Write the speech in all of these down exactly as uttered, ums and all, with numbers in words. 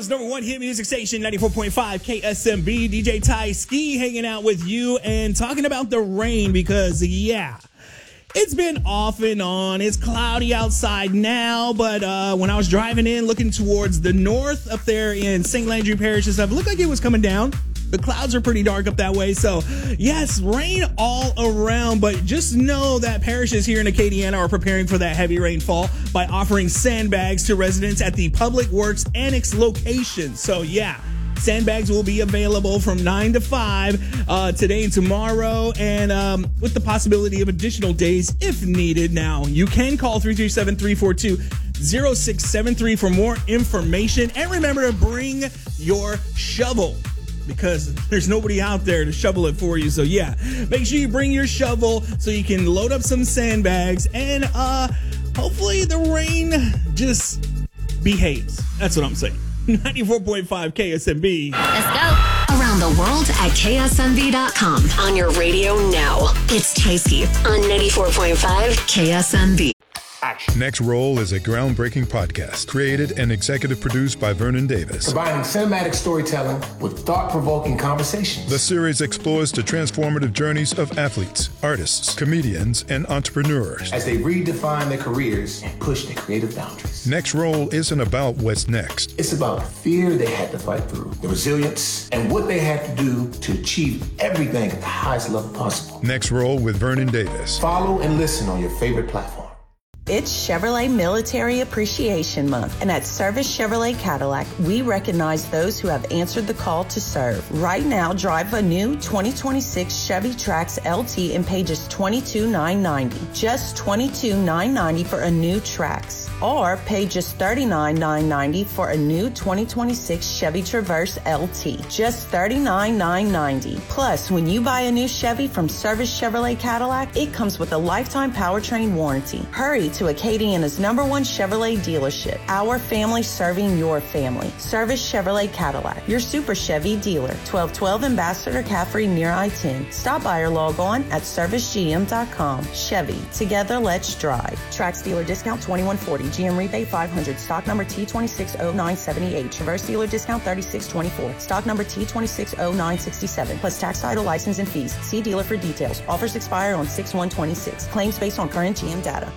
World's number one hit music station, ninety-four point five K S M B. D J Ty Ski hanging out with you and talking about the rain because, yeah, it's been off and on. It's cloudy outside now, but uh, when I was driving in, looking towards the north up there in Saint Landry Parish and stuff, it looked like it was coming down. The clouds are pretty dark up that way. So, yes, rain all around. But just know that parishes here in Acadiana are preparing for that heavy rainfall by offering sandbags to residents at the Public Works Annex location. So, yeah, sandbags will be available from nine to five uh, today and tomorrow, and um, with the possibility of additional days if needed. Now, you can call three three seven, three four two, zero six seven three for more information. And remember to bring your shovel, because there's nobody out there to shovel it for you. So yeah, make sure you bring your shovel so you can load up some sandbags, and uh, hopefully the rain just behaves. That's what I'm saying. ninety-four point five K S M B. Let's go. Around the world at K S M B dot com. On your radio now. It's Tasty on ninety-four point five K S M B. Action. Next Roll is a groundbreaking podcast created and executive produced by Vernon Davis. Combining cinematic storytelling with thought-provoking conversations. The series explores the transformative journeys of athletes, artists, comedians, and entrepreneurs as they redefine their careers and push their creative boundaries. Next Roll isn't about what's next. It's about the fear they had to fight through, the resilience, and what they had to do to achieve everything at the highest level possible. Next Roll with Vernon Davis. Follow and listen on your favorite platform. It's Chevrolet Military Appreciation Month, and at Service Chevrolet Cadillac, we recognize those who have answered the call to serve. Right now, drive a new twenty twenty-six Chevy Trax L T and pay just twenty-two thousand nine hundred ninety dollars. Just twenty-two thousand nine hundred ninety dollars for a new Trax. Or pay just thirty-nine thousand nine hundred ninety dollars for a new twenty twenty-six Chevy Traverse L T. Just thirty-nine thousand nine hundred ninety dollars. Plus, when you buy a new Chevy from Service Chevrolet Cadillac, it comes with a lifetime powertrain warranty. Hurry to Acadiana's number one Chevrolet dealership. Our family serving your family. Service Chevrolet Cadillac, your Super Chevy dealer. twelve twelve Ambassador Caffrey near I ten. Stop by or log on at service g m dot com. Chevy, together let's drive. Trax dealer discount twenty-one forty. G M rebate five hundred. Stock number T two six zero nine seven eight. Traverse dealer discount thirty-six twenty-four. Stock number T two six zero nine six seven. Plus tax, title, license, and fees. See dealer for details. Offers expire on six one twenty-six. Claims based on current G M data.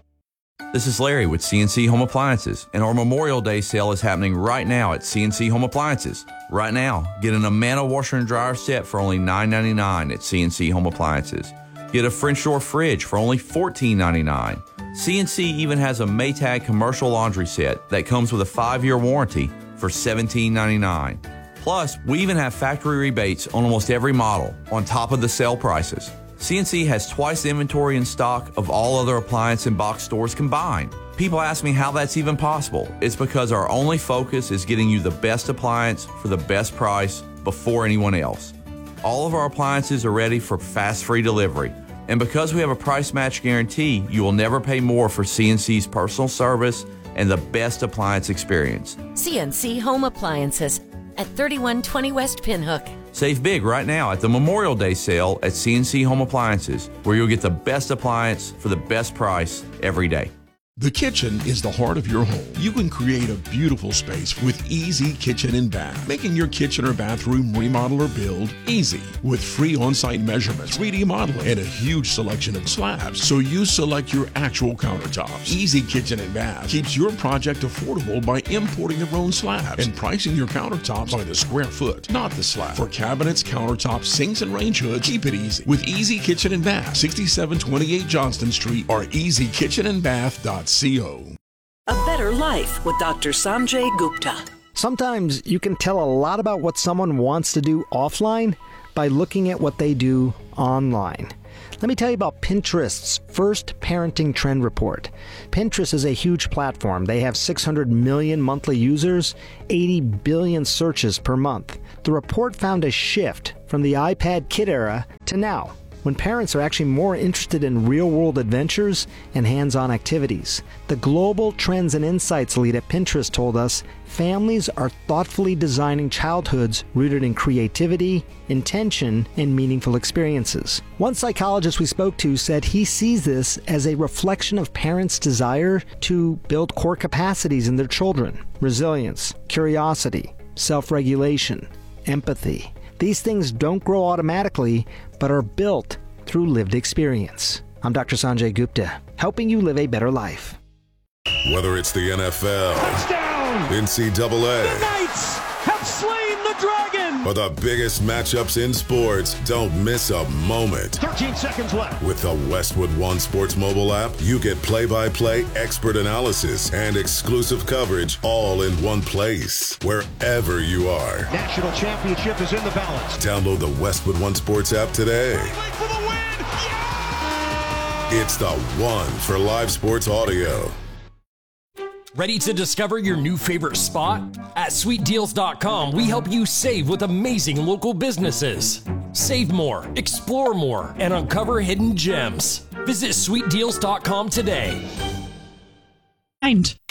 This is Larry with C N C Home Appliances, and our Memorial Day sale is happening right now at C N C Home Appliances. Right now, get an Amana washer and dryer set for only nine ninety-nine at C N C Home Appliances. Get a French door fridge for only fourteen ninety-nine. C N C even has a Maytag commercial laundry set that comes with a five-year warranty for seventeen ninety-nine. Plus, we even have factory rebates on almost every model on top of the sale prices. C N C has twice the inventory in stock of all other appliance and box stores combined. People ask me how that's even possible. It's because our only focus is getting you the best appliance for the best price before anyone else. All of our appliances are ready for fast free delivery. And because we have a price match guarantee, you will never pay more for C N C's personal service and the best appliance experience. C N C Home Appliances at thirty-one twenty West Pinhook. Save big right now at the Memorial Day sale at C N C Home Appliances, where you'll get the best appliance for the best price every day. The kitchen is the heart of your home. You can create a beautiful space with Easy Kitchen and Bath, making your kitchen or bathroom remodel or build easy with free on-site measurements, three D modeling, and a huge selection of slabs, so you select your actual countertops. Easy Kitchen and Bath keeps your project affordable by importing their own slabs and pricing your countertops by the square foot, not the slab. For cabinets, countertops, sinks, and range hoods, keep it easy with Easy Kitchen and Bath, sixty-seven twenty-eight Johnston Street or easy kitchen and bath dot com. A Better Life with Doctor Sanjay Gupta. Sometimes you can tell a lot about what someone wants to do offline by looking at what they do online. Let me tell you about Pinterest's first parenting trend report. Pinterest is a huge platform. They have six hundred million monthly users, eighty billion searches per month. The report found a shift from the iPad kid era to now, when parents are actually more interested in real-world adventures and hands-on activities. The Global Trends and Insights lead at Pinterest told us families are thoughtfully designing childhoods rooted in creativity, intention, and meaningful experiences. One psychologist we spoke to said he sees this as a reflection of parents' desire to build core capacities in their children: resilience, curiosity, self-regulation, empathy. These things don't grow automatically, but are built through lived experience. I'm Doctor Sanjay Gupta, helping you live a better life. Whether it's the N F L, touchdown, N C double A, the Knights have slain the dragon, or the biggest matchups in sports, don't miss a moment. thirteen seconds left. With the Westwood One Sports mobile app, you get play-by-play expert analysis and exclusive coverage all in one place, wherever you are. National championship is in the balance. Download the Westwood One Sports app today. For the win. Yeah! It's the one for live sports audio. Ready to discover your new favorite spot? At sweet deals dot com, we help you save with amazing local businesses. Save more, explore more, and uncover hidden gems. Visit sweet deals dot com today.